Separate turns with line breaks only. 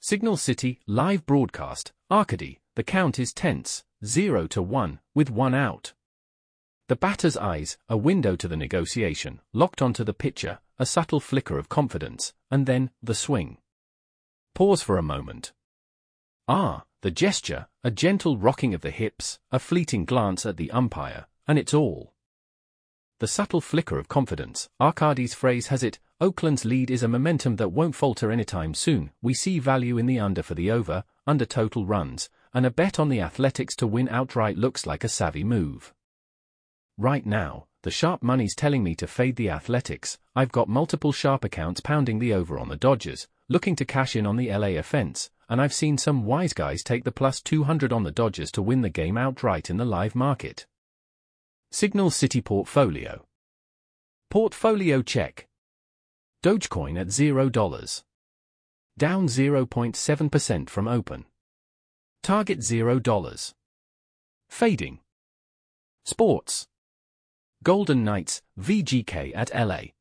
Signal City, live broadcast, Arcady, the count is tense, 0-1, with 1 out. The batter's eyes, a window to the negotiation, locked onto the pitcher, a subtle flicker of confidence, and then, the swing. Pause for a moment. The gesture, a gentle rocking of the hips, a fleeting glance at the umpire, and it's all. The subtle flicker of confidence, Arcady's phrase has it, Oakland's lead is a momentum that won't falter anytime soon. We see value in the under for the over, under total runs, and a bet on the Athletics to win outright looks like a savvy move. Right now, the sharp money's telling me to fade the Athletics. I've got multiple sharp accounts pounding the over on the Dodgers, looking to cash in on the LA offense, and I've seen some wise guys take the plus 200 on the Dodgers to win the game outright in the live market. Signal City Portfolio. Portfolio check. Dogecoin at $0. Down 0.7% from open. Target $0. Fading. Sports. Golden Knights, VGK at LA.